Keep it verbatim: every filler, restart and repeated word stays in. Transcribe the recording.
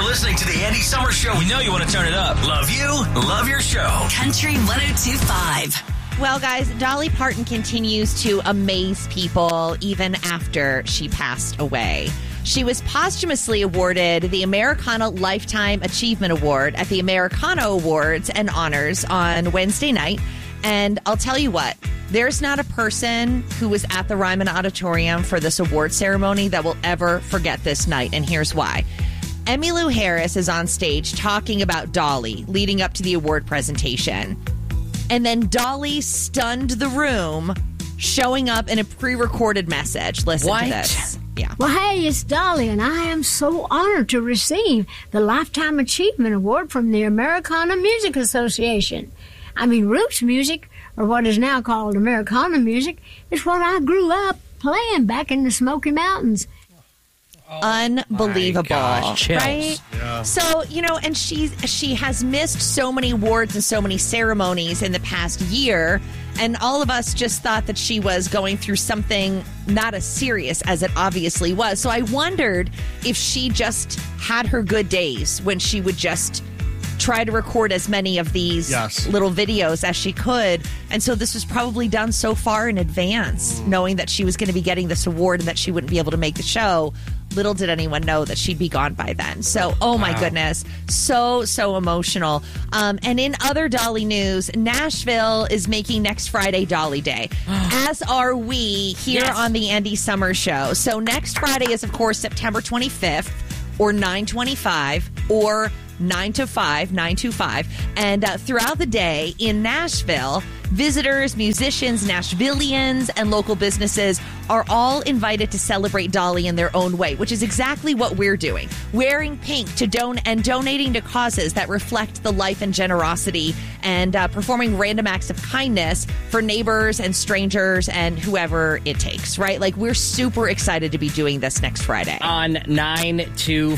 listening to the Andy Summer Show. We know you want to turn it up. Love you. Love your show. Country one oh two point five. Well, guys, Dolly Parton continues to amaze people even after she passed away. She was posthumously awarded the Americana Lifetime Achievement Award at the Americana Awards and Honors on Wednesday night. And I'll tell you what, there's not a person who was at the Ryman Auditorium for this award ceremony that will ever forget this night. And here's why. Emmylou Harris is on stage talking about Dolly leading up to the award presentation. And then Dolly stunned the room, showing up in a pre-recorded message. Listen what? to this. Yeah. Well, hey, it's Dolly, and I am so honored to receive the Lifetime Achievement Award from the Americana Music Association. I mean, roots music, or what is now called Americana music, is what I grew up playing back in the Smoky Mountains. Oh, unbelievable, gosh, right? Yeah. So, you know, and she she has missed so many awards and so many ceremonies in the past year, and all of us just thought that she was going through something not as serious as it obviously was. So I wondered if she just had her good days when she would just try to record as many of these yes. little videos as she could. And so this was probably done so far in advance, mm. knowing that she was going to be getting this award and that she wouldn't be able to make the show. Little did anyone know that she'd be gone by then. So, oh my wow. goodness. So, so emotional. Um, and in other Dolly news, Nashville is making next Friday Dolly Day, as are we here yes. on the Andy Summer Show. So next Friday is, of course, September twenty-fifth or nine twenty-five or nine to five, nine to five. And uh, throughout the day in Nashville, visitors, musicians, Nashvillians, and local businesses are all invited to celebrate Dolly in their own way, which is exactly what we're doing. Wearing pink to don- and donating to causes that reflect the life and generosity, and uh, performing random acts of kindness for neighbors and strangers and whoever it takes, right? Like, we're super excited to be doing this next Friday. On nine to